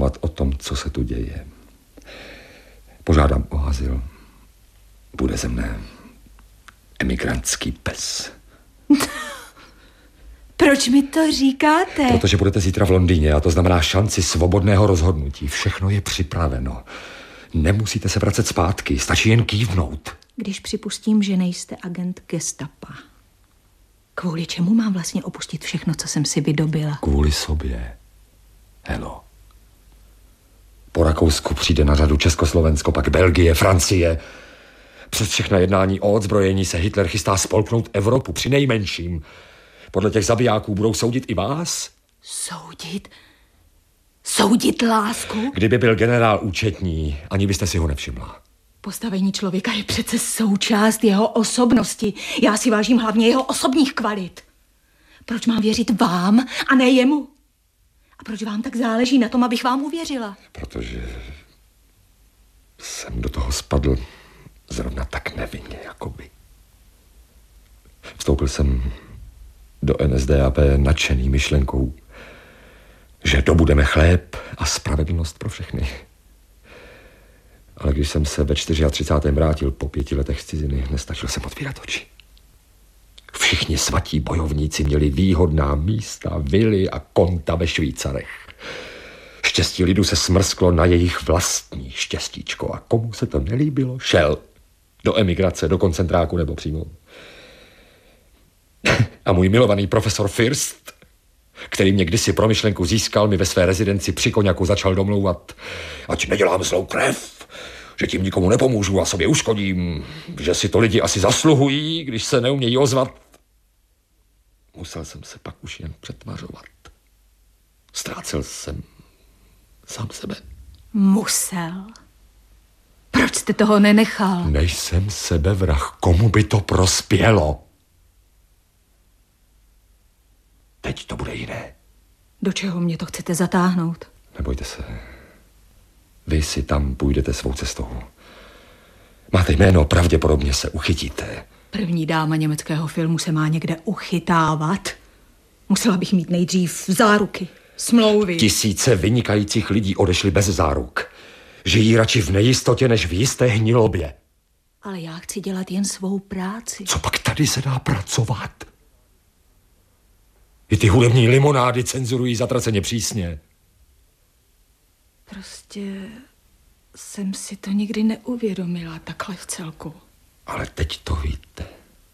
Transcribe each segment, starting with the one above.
informovat o tom, co se tu děje. Požádám o azyl. Bude ze mne emigrantský pes. Proč mi to říkáte? Protože budete zítra v Londýně a to znamená šanci svobodného rozhodnutí. Všechno je připraveno. Nemusíte se vracet zpátky, stačí jen kývnout. Když připustím, že nejste agent gestapa, kvůli čemu mám vlastně opustit všechno, co jsem si vydobila? Kvůli sobě. Helo. Po Rakousku přijde na řadu Československo, pak Belgie, Francie. Přes všechna jednání o odzbrojení se Hitler chystá spolknout Evropu, přinejmenším. Podle těch zabijáků budou soudit i vás? Soudit? Soudit lásku? Kdyby byl generál účetní, ani byste si ho nevšimla. Postavení člověka je přece součást jeho osobnosti. Já si vážím hlavně jeho osobních kvalit. Proč mám věřit vám a ne jemu? A proč vám tak záleží na tom, abych vám uvěřila? Protože jsem do toho spadl zrovna tak nevinně, jako vy. Vstoupil jsem do NSDAP nadšený myšlenkou, že dobudeme chléb a spravedlnost pro všechny. Ale když jsem se ve 34. vrátil po 5 letech z ciziny, nestačil jsem otvírat oči. Všichni svatí bojovníci měli výhodná místa, vily a konta ve Švýcarech. Štěstí lidu se smrsklo na jejich vlastní štěstíčko a komu se to nelíbilo, šel do emigrace, do koncentráku nebo přímo. A můj milovaný profesor First, který mě kdysi pro myšlenku získal, mi ve své rezidenci při koňaku začal domlouvat, ať nedělám zlou krev, že tím nikomu nepomůžu a sobě uškodím, že si to lidi asi zasluhují, když se neumějí ozvat. Musel jsem se pak už jen přetvařovat. Ztrácel jsem sám sebe. Musel? Proč jste toho nenechal? Nejsem sebevrah, komu by to prospělo? Teď to bude jiné. Do čeho mě to chcete zatáhnout? Nebojte se. Vy si tam půjdete svou cestou. Máte jméno, pravděpodobně se uchytíte. První dáma německého filmu se má někde uchytávat. Musela bych mít nejdřív záruky, smlouvy. Tisíce vynikajících lidí odešli bez záruk. Žijí radši v nejistotě, než v jisté hnilobě. Ale já chci dělat jen svou práci. Co pak tady se dá pracovat? I ty hudební limonády cenzurují zatraceně přísně. Prostě jsem si to nikdy neuvědomila takhle v celku. Ale teď to víte.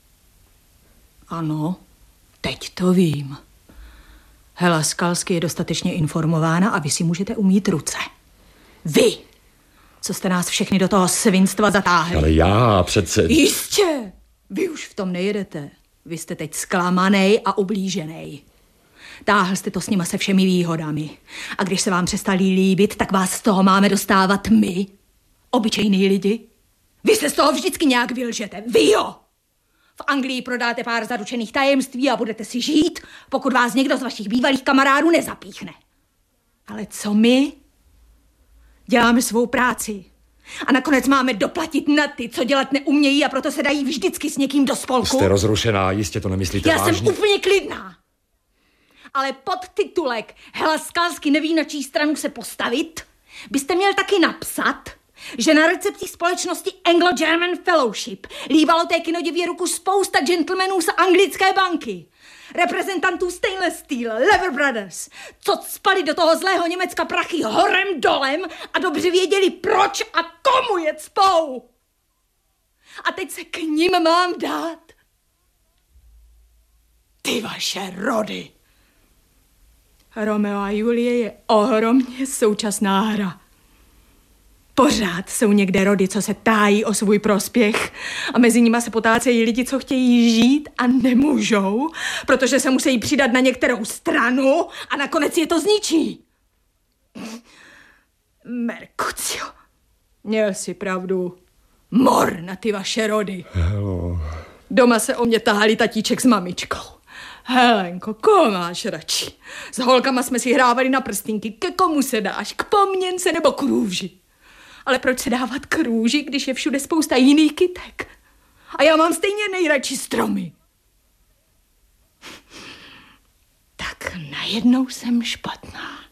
Ano, teď to vím. Hela Skalsky je dostatečně informována a vy si můžete umýt ruce. Vy, co jste nás všechny do toho svinstva zatáhli. Ale já přece... Jistě, vy už v tom nejedete. Vy jste teď zklamanej a ublíženej. Táhl jste to s nima se všemi výhodami. A když se vám přestali líbit, tak vás z toho máme dostávat my, obyčejný lidi. Vy se z toho vždycky nějak vylžete. Vy jo! V Anglii prodáte pár zaručených tajemství a budete si žít, pokud vás někdo z vašich bývalých kamarádů nezapíchne. Ale co my? Děláme svou práci. A nakonec máme doplatit na ty, co dělat neumějí a proto se dají vždycky s někým do spolku. Jste rozrušená, jistě to nemyslíte vážně. Já jsem úplně klidná. Ale podtitulek Hela Skalsky neví, na čí stranu se postavit, byste měl taky napsat, že na recepcích společnosti Anglo-German Fellowship líbalo té kinodivě ruku spousta gentlemanů z anglické banky, reprezentantů Stainless Steel, Lever Brothers, co spali do toho zlého Německa prachy horem dolem a dobře věděli, proč a komu je cpou. A teď se k nim mám dát. Ty vaše rody. Romeo a Julie je ohromně současná hra. Pořád jsou někde rody, co se tájí o svůj prospěch a mezi nimi se potácejí lidi, co chtějí žít a nemůžou, protože se musí přidat na některou stranu a nakonec je to zničí. Mercutio, měl si pravdu. Mor na ty vaše rody. Hello. Doma se o mě tahali tatíček s mamičkou. Helenko, koho máš radši? S holkama jsme si hrávali na prstínky. Ke komu se dáš? K poměnce nebo k růži? Ale proč se dávat k růži, když je všude spousta jiných kytek? A já mám stejně nejradši stromy. Tak najednou jsem špatná.